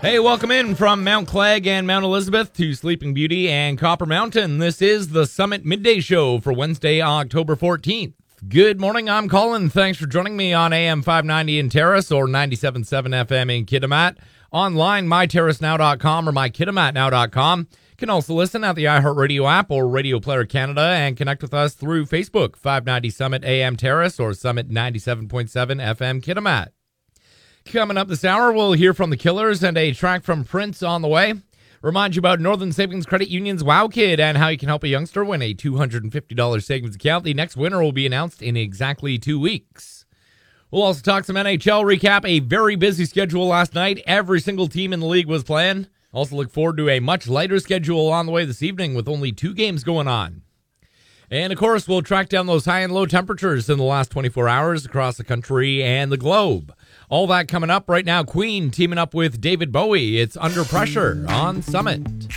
Hey, welcome in from Mount Clegg and Mount Elizabeth to Sleeping Beauty and Copper Mountain. This is the Summit Midday Show for Wednesday, October 14th. Good morning, I'm Colin. Thanks for joining me on AM 590 in Terrace or 97.7 FM in Kitimat. Online, myterracenow.com or mykitimatnow.com. You can also listen at the iHeartRadio app or Radio Player Canada and connect with us through Facebook, 590 Summit AM Terrace or Summit 97.7 FM Kitimat. Coming up this hour, we'll hear from the Killers and a track from Prince on the way. Remind you about Northern Savings Credit Union's Wow Kid and how you can help a youngster win a $250 savings account. The next winner will be announced in exactly 2 weeks. We'll also talk some NHL recap, a very busy schedule last night. Every single team in the league was playing. Also look forward to a much lighter schedule on the way this evening with only 2 games going on. And, of course, we'll track down those high and low temperatures in the last 24 hours across the country and the globe. All that coming up right now. Queen teaming up with David Bowie. It's Under Pressure on Summit.